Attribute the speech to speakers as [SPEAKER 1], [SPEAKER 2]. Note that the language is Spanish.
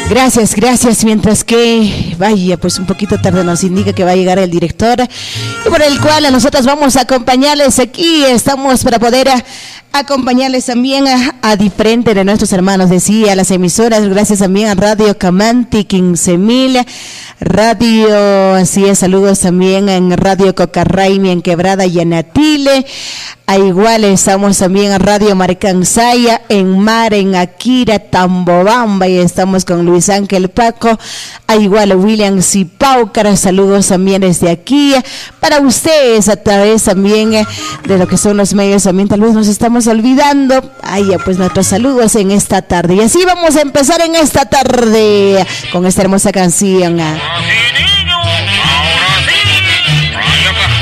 [SPEAKER 1] Gracias, gracias. Mientras que, vaya, pues un poquito tarde nos indica que va a llegar el director, y por el cual a nosotros vamos a acompañarles aquí. Estamos para poder acompañarles también a diferentes de nuestros hermanos, decía, las emisoras. Gracias también a Radio Camanti 15.000, Radio, así es, saludos también en Radio Cocarraimi en Quebrada y en Atile. A igual estamos también a Radio Marcansaya en Mar, en Akira, Tambobamba, y estamos con Luis Ángel Paco. A igual William Zipaucar, saludos también desde aquí para ustedes a través también de lo que son los medios. También tal vez nos estamos olvidando. Pues nuestros saludos en esta tarde. Y así vamos a empezar en esta tarde con esta hermosa canción.